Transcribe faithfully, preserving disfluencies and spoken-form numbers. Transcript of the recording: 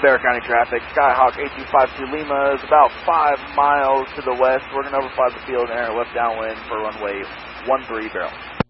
Bexar County traffic. Skyhawk eight two five two Lima is about five miles to the west. We're going to overfly the field and left downwind for runway one three barrel.